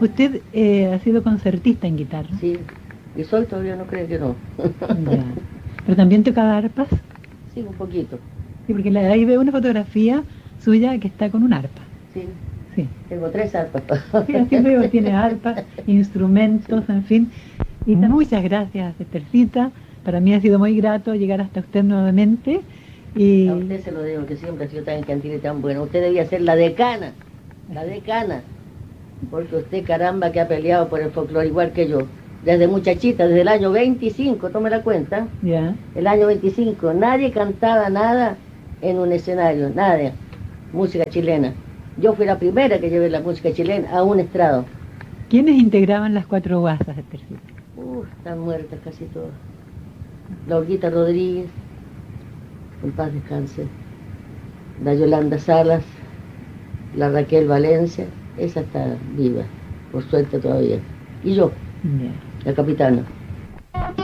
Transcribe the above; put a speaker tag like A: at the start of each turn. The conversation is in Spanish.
A: Usted ha sido concertista en guitarra.
B: Sí, y soy todavía, no creo que no.
A: Ya. Pero también tocaba arpas.
B: Sí, un poquito.
A: Sí, porque ahí veo una fotografía suya que está con un arpa.
B: Sí,
A: Sí.
B: tengo 3 arpas.
A: Sí, así veo, tiene arpas, instrumentos,
B: Sí.
A: en fin. Y muchas gracias, Esthercita. Para mí ha sido muy grato llegar hasta usted nuevamente. Y
B: A usted se lo digo, que siempre ha sido tan gentil y tan bueno. Usted debía ser la decana, porque usted, caramba, que ha peleado por el folclore igual que yo. Desde muchachita, desde el año 25, tome la cuenta.
A: ya,
B: El año 25, nadie cantaba nada en un escenario, nada. Música chilena. Yo fui la primera que llevé la música chilena a un estrado.
A: ¿quiénes integraban las cuatro guasas, Esthercita?
B: Están muertas casi todas. La Olguita Rodríguez, en paz descanse. La Yolanda Salas, la Raquel Valencia, esa está viva, por suerte todavía. Y yo,
A: Ya.
B: la capitana.